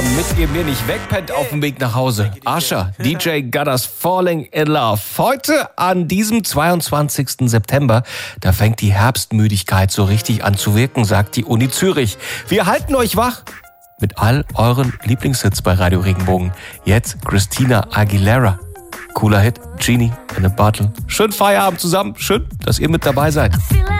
damit ihr mir nicht wegpennt auf dem Weg nach Hause. Usher, DJ Gutters Falling in Love. Heute an diesem 22. September, da fängt die Herbstmüdigkeit so richtig an zu wirken, sagt die Uni Zürich. Wir halten euch wach mit all euren Lieblingshits bei Radio Regenbogen. Jetzt Christina Aguilera. Cooler Hit, Genie in a Bottle. Schönen Feierabend zusammen. Schön, dass ihr mit dabei seid.